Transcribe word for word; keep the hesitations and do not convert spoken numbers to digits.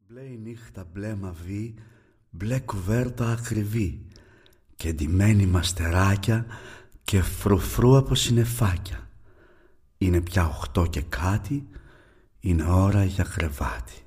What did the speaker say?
Μπλε η νύχτα, μπλε μαβί, μπλε κουβέρτα ακριβή και ντυμένοι μαστεράκια και φρουφρού από συννεφάκια. Είναι πια οχτώ και κάτι, είναι ώρα για κρεβάτι.